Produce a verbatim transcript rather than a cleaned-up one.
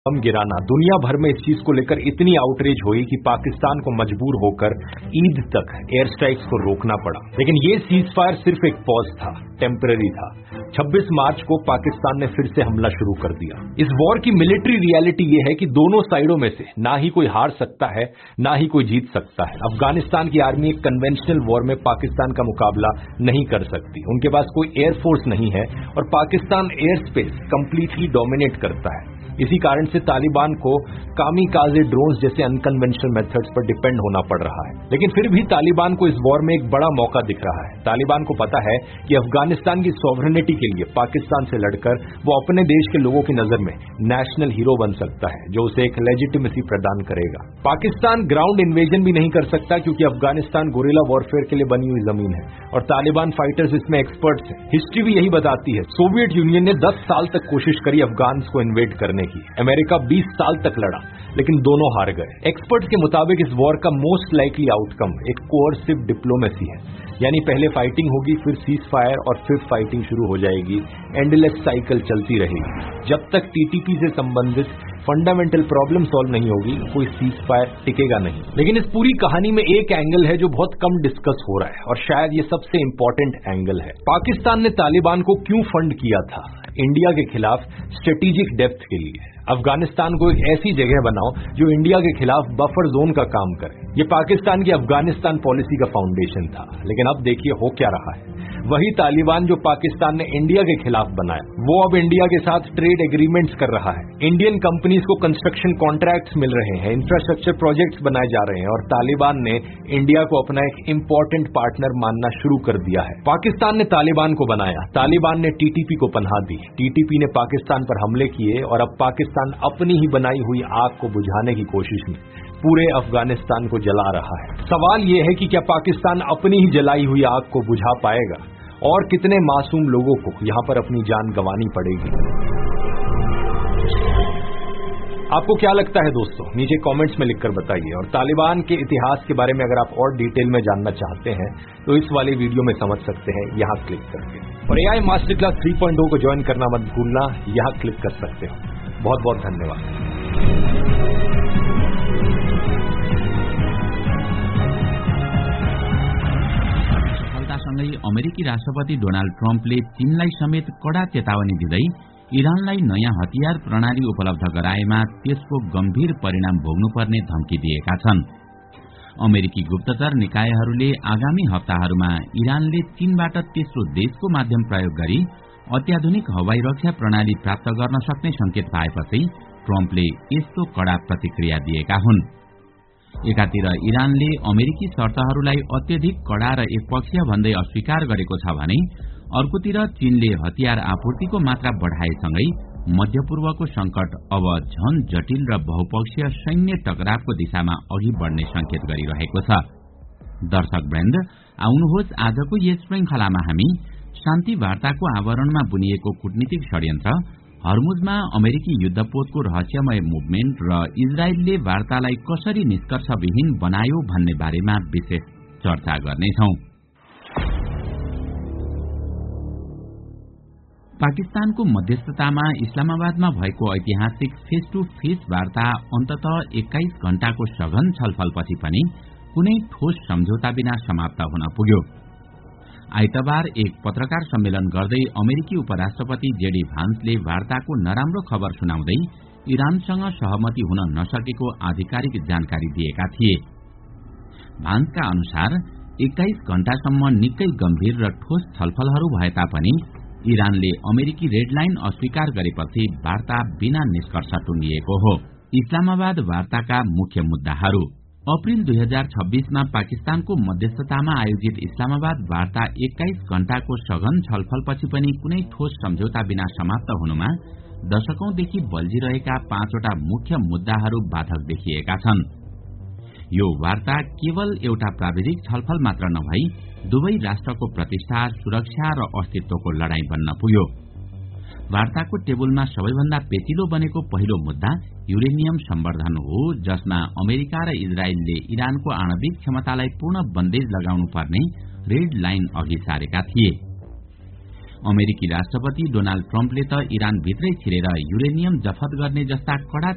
बम गिराना, दुनिया भर में इस चीज को लेकर इतनी आउटरीच हुई कि पाकिस्तान को मजबूर होकर ईद तक एयर स्ट्राइक्स को रोकना पड़ा। लेकिन ये सीज फायर सिर्फ एक पॉज था, टेम्पररी था। छब्बीस मार्च को पाकिस्तान ने फिर से हमला शुरू कर दिया। इस वॉर की मिलिट्री रियलिटी ये है कि दोनों साइडों में से ना ही कोई हार सकता है, ना ही कोई जीत सकता है। अफगानिस्तान की आर्मी एक कन्वेंशनल वॉर में पाकिस्तान का मुकाबला नहीं कर सकती। उनके पास कोई एयरफोर्स नहीं है और Pakistan air space completely dominate करता है। इसी कारण से तालिबान को कामिकाज़े ड्रोन्स जैसे अनकन्वेंशनल मेथड्स पर डिपेंड होना पड़ रहा है। लेकिन फिर भी तालिबान को इस वॉर में एक बड़ा मौका दिख रहा है। तालिबान को पता है कि अफगानिस्तान की सॉवरेनिटी के लिए पाकिस्तान से लड़कर वो अपने देश के लोगों की नजर में नेशनल हीरो बन सकता है, जो उसे एक लेजिटिमेसी प्रदान करेगा। पाकिस्तान ग्राउंड इन्वेजन भी नहीं कर सकता क्योंकि अफगानिस्तान गुरिल्ला वॉरफेयर के लिए बनी हुई जमीन है और तालिबान फाइटर्स इसमें एक्सपर्ट्स हैं। हिस्ट्री भी यही बताती है। सोवियत यूनियन ने दस साल तक कोशिश करी अफगान्स को इन्वेड करने की। अमेरिका बीस साल तक लड़ा, लेकिन दोनों हार गए। एक्सपर्ट्स के मुताबिक इस वॉर का मोस्ट लाइकली आउटकम एक कोअर्सिव डिप्लोमेसी है, यानी पहले फाइटिंग होगी, फिर सीज फायर और फिर फाइटिंग शुरू हो जाएगी। एंडलेस साइकिल चलती रहेगी जब तक टीटीपी से संबंधित फंडामेंटल प्रॉब्लम सॉल्व नहीं होगी, कोई सीज फायर टिकेगा नहीं। लेकिन इस पूरी कहानी में एक एंगल है जो बहुत कम डिस्कस हो रहा है और शायद ये सबसे इंपॉर्टेंट एंगल है। पाकिस्तान ने तालिबान को क्यों फंड किया था? इंडिया के खिलाफ स्ट्रेटेजिक डेप्थ के लिए। अफगानिस्तान को एक ऐसी जगह बनाओ जो इंडिया के खिलाफ बफर जोन का काम करे। ये पाकिस्तान की अफगानिस्तान पॉलिसी का फाउंडेशन था। लेकिन अब देखिए हो क्या रहा है। वही तालिबान जो पाकिस्तान ने इंडिया के खिलाफ बनाया, वो अब इंडिया के साथ ट्रेड एग्रीमेंट्स कर रहा है। इंडियन कंपनीज को कंस्ट्रक्शन कॉन्ट्रैक्ट्स मिल रहे हैं, इंफ्रास्ट्रक्चर प्रोजेक्ट्स बनाए जा रहे हैं और तालिबान ने इंडिया को अपना एक इंपॉर्टेंट पार्टनर मानना शुरू कर दिया है। पाकिस्तान ने तालिबान को बनाया, तालिबान ने टीटीपी को पनाह दी, टीटीपी ने पाकिस्तान पर हमले किए और अब पाकिस्तान अपनी ही बनाई हुई आग को बुझाने की कोशिश में पूरे अफगानिस्तान को जला रहा है। सवाल यह है कि क्या पाकिस्तान अपनी ही जलाई हुई आग को बुझा पाएगा और कितने मासूम लोगों को यहां पर अपनी जान गंवानी पड़ेगी? आपको क्या लगता है दोस्तों? नीचे कमेंट्स में लिखकर बताइए। और तालिबान के इतिहास के बारे में अगर आप और डिटेल में जानना चाहते हैं तो इस वाली वीडियो में समझ सकते हैं यहां क्लिक करके। और AI master class three point ओ को ज्वाइन करना मत भूलना, यहां क्लिक कर सकते हो। बहुत बहुत धन्यवाद। सफलतासँगै अमेरिकी राष्ट्रपति डोनाल्ड ट्रम्पले चीनलाई समेत कड़ा चेतावनी दिँदै इरानलाई नयाँ हतियार प्रणाली उपलब्ध गराएमा त्यसको गम्भीर परिणाम भोग्नुपर्ने धम्की दिएका छन्। अमेरिकी गुप्तचर निकायहरूले आगामी हप्ताहरूमा इरानले चीनबाट तेस्रो देशको माध्यम प्रयोग गरी अत्याधुनिक हवाई रक्षा प्रणाली प्राप्त गर्न सक्ने संकेत पाएपछि ट्रम्पले यस्तो कड़ा प्रतिक्रिया दिएका हुन्। एकातिर इरानले अमेरिकी शर्तहरूलाई अत्यधिक कड़ा र एकपक्षीय भन्दै अस्वीकार गरेको छ भने अर्कोतिर चीनले हतियार आपूर्तिको मात्रा बढ़ाएसँगै मध्यपूर्वको संकट अब झन जटिल र बहुपक्षीय सैन्य टकरावको दिशामा अघि बढ़ने संकेत गरिरहेको छ। दर्शक वृन्द, आउनुहोस् आजको यस श्रृंखलामा हामी शान्ति वार्ताको आवरणमा बुनिएको कूटनीतिक षड्यन्त्र, हर्मुजमा अमेरिकी युद्धपोतको रहस्यमय मुभमेन्ट र इजरायलले वार्तालाई कसरी निष्कर्षविहीन बनायो भन्ने बारेमा विशेष चर्चा गर्नेछौं। पाकिस्तानको मध्यस्थतामा इस्लामाबादमा भएको ऐतिहासिक फेस टू फेस वार्ता अन्ततः एक्काइस घण्टाको सघन छलफलपछि पनि कुनै ठोस सम्झौता बिना समाप्त हुन पुग्यो। आइतबार एक पत्रकार सम्मेलन गर्दै अमेरिकी उपराष्ट्रपति जेडी भान्सले वार्ताको नराम्रो खबर सुनाउँदै इरानसँग सहमति हुन नसकेको आधिकारिक जानकारी दिएका थिए। भान्सका अनुसार एक्काइस घण्टासम्म निकै गम्भीर र ठोस छलफलहरू भए तापनि इरानले अमेरिकी रेड लाइन अस्वीकार गरेपछि वार्ता बिना निष्कर्ष टुंगिएको हो। इस्लामाबाद वार्ताका मुख्य मुद्दाहरू: अप्रिल दुई हजार छब्बीसमा पाकिस्तानको मध्यस्थतामा आयोजित इस्लामाबाद वार्ता एक्काइस घण्टाको सघन छलफलपछि पनि कुनै ठोस सम्झौता बिना समाप्त हुनुमा दशकौंदेखि बल्झिरहेका पाँचवटा मुख्य मुद्दाहरू बाधक देखिएका छन्। यो वार्ता केवल एउटा प्राविधिक छलफल मात्र नभई दुवै राष्ट्रको प्रतिष्ठा, सुरक्षा र अस्तित्वको लडाईँ बन्न पुग्यो। वार्ताको टेबुलमा सबैभन्दा पेचिलो बनेको पहिलो मुद्दा युरेनियम सम्वर्धन हो, जसमा अमेरिका र इजरायलले इरानको आणविक क्षमतालाई पूर्ण बन्देज लगाउनु पर्ने रेड लाइन अघि सारेका थिए। अमेरिकी राष्ट्रपति डोनाल्ड ट्रम्पले त इरान भित्रै छिरेर युरेनियम जफत गर्ने जस्ता कड़ा